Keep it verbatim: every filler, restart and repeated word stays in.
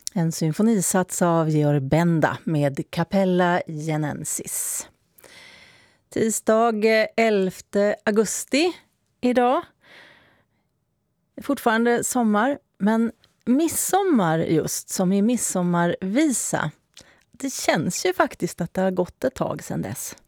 En symfonisats av Georg Benda med Capella Jenensis. Tisdag elfte augusti idag. Det är fortfarande sommar, men midsommar just som i midsommarvisa. Det känns ju faktiskt att det har gått ett tag sedan dess.